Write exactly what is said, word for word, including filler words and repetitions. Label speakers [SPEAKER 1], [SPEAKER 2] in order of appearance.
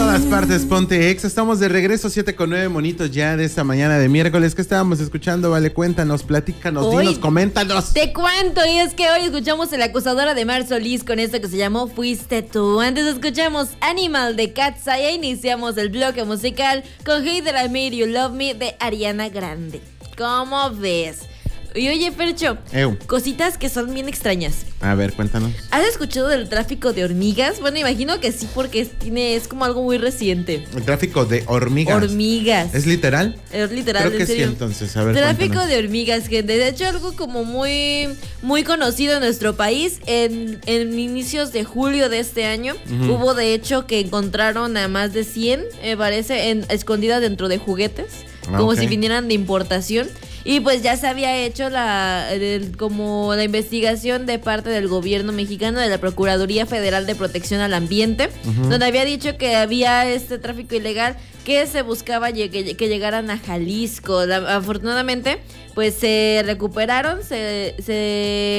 [SPEAKER 1] todas partes, ponte ex. Estamos de regreso, siete con nueve monitos ya de esta mañana de miércoles. ¿Qué estábamos escuchando? Vale, cuéntanos, platícanos,
[SPEAKER 2] Hoy,
[SPEAKER 1] dinos, coméntanos.
[SPEAKER 2] Te cuento, y es que hoy escuchamos a la acusadora de Mar Solís con esto que se llamó Fuiste Tú. Antes escuchamos Animal de Cat's Eye e iniciamos el bloque musical con Hey That I Made You Love Me de Ariana Grande. ¿Cómo ves? Y oye, Fercho,
[SPEAKER 1] Ew.
[SPEAKER 2] cositas que son bien extrañas.
[SPEAKER 1] A ver, cuéntanos.
[SPEAKER 2] ¿Has escuchado del tráfico de hormigas? Bueno, imagino que sí, porque es, tiene, es como algo muy reciente.
[SPEAKER 1] El tráfico de hormigas.
[SPEAKER 2] Hormigas.
[SPEAKER 1] ¿Es literal?
[SPEAKER 2] Es literal,
[SPEAKER 1] Creo
[SPEAKER 2] en
[SPEAKER 1] que
[SPEAKER 2] serio.
[SPEAKER 1] sí, entonces, a ver,
[SPEAKER 2] Tráfico
[SPEAKER 1] cuéntanos.
[SPEAKER 2] de hormigas, gente. De hecho, algo como muy, muy conocido en nuestro país. En, en inicios de julio de este año,
[SPEAKER 1] Uh-huh.
[SPEAKER 2] hubo de hecho que encontraron a más de cien, me parece, en, escondidas dentro de juguetes,
[SPEAKER 1] Ah,
[SPEAKER 2] como
[SPEAKER 1] ok.
[SPEAKER 2] si vinieran de importación. Y pues ya se había hecho la el, como la investigación de parte del gobierno mexicano, de la Procuraduría Federal de Protección al Ambiente,
[SPEAKER 1] Uh-huh.
[SPEAKER 2] donde había dicho que había este tráfico ilegal, que se buscaba que, que llegaran a Jalisco. La, afortunadamente, pues se recuperaron, se, se